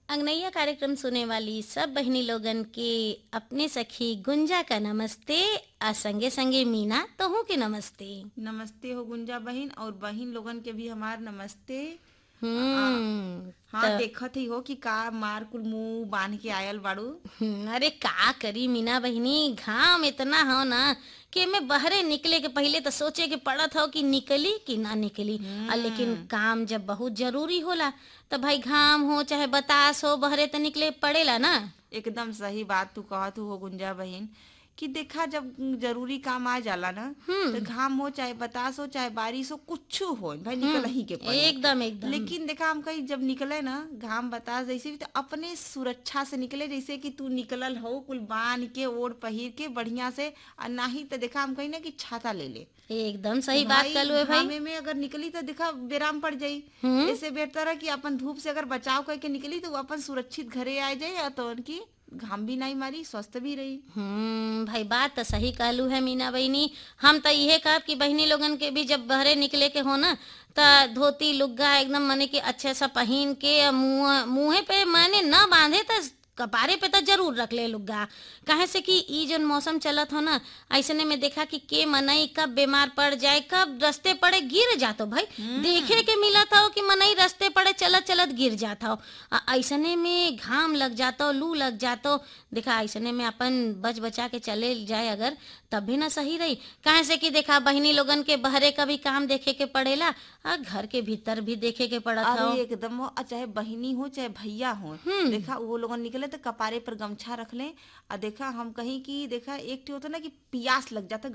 अंगनैया कार्यक्रम सुने वाली सब बहनी लोगन के अपने सखी गुंजा का नमस्ते। आ संगे संगे मीना तोहू के नमस्ते। नमस्ते हो गुंजा बहिन और बहिन लोगन के भी हमार नमस्ते। आ, हम्म। हाँ देखत ही हो कि का मार कुल मुंह बांध के आयल बाड़ू। अरे का करी मीना बहिनी, घाम इतना हो ना कि मैं बहरे निकले के पहले तो सोचे के पड़त हो कि निकली कि ना निकली। लेकिन काम जब बहुत जरूरी होला तो भाई घाम हो चाहे बतास हो बहरे तो निकले पड़ेला ना। एकदम सही बात तू कहत हो गुंजा बहिन कि देखा जब जरूरी काम आ जाला ना तो घाम हो चाहे बतास हो चाहे बारिश हो कुछ हो भाई निकल ही के पड़ी। एकदम एकदम। लेकिन देखा हम कहीं जब निकले ना घाम बतास जैसे भी तो अपने सुरक्षा से निकले, जैसे कि तू निकलल हो कुल बांध के ओढ़ पहिर के बढ़िया से। और ना ही तो देखा हम कहीं ना कि छाता ले ले एकदम तो सही बात भाई कलू है भाई। घामे में अगर निकली तो देखा बेराम पड़ जाई। ऐसे बेहतर है कि अपन धूप से अगर बचाव करके निकली तो वो अपन सुरक्षित घरे आ जाए और तो उनकी घाम भी नहीं मारी, स्वस्थ भी रही। भाई बात तो सही कहलू है मीना बहनी। हम तो इहे कहब कि बहनी लोगन के भी जब बहरे निकले के हो ना त धोती लुग्गा एकदम माने कि अच्छे सा पहन के मुँह मुँहे पे माने न बांधे तो कपारे पे तो जरूर रख ले लुग्गा। काहे से कि ई जन मौसम चलत हो ना ऐसने में देखा कि के मनई कब बीमार पड़ जाए कब रस्ते पड़े गिर जातो भाई। देखे के मिलत हो कि मनई रस्ते पड़े चलत चलत गिर जाता हो। ऐसने में घाम लग जातो लू लग जातो। देखा ऐसने में अपन बच बचा के चले जाए अगर तब भी ना सही रही। काहे से कि देखा बहनी लोगन के बहरे का भी काम देखे के पड़ेला और घर के भीतर भी देखे के पड़त अरे हो। एकदम हो, चाहे बहिनी हो चाहे भैया हो, देखा वो लोग निकले तो कपारे पर गमछा रख लें। और देखा हम कहीं कि देखा एक होता ना कि प्यास लग जाता